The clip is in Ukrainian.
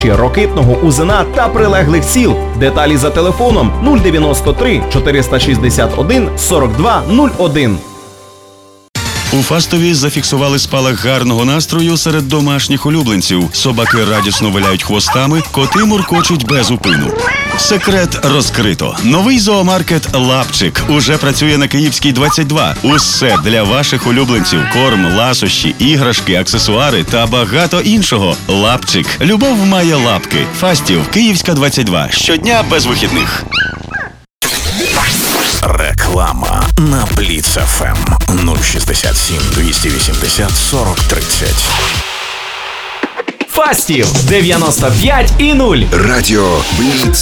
Рокитного, Узина та прилеглих сіл. Деталі за телефоном 093 461 42 01. У Фастові зафіксували спалах гарного настрою серед домашніх улюбленців. Собаки радісно виляють хвостами, коти муркочуть без упину. Секрет розкрито. Новий зоомаркет «Лапчик» уже працює на Київській, 22. Усе для ваших улюбленців. Корм, ласощі, іграшки, аксесуари та багато іншого. «Лапчик». Любов має лапки. Фастів, Київська, 22. Щодня без вихідних. Реклама на Бліц ФМ 067 280 40 30. Фастів 95,0. Радіо Бліц.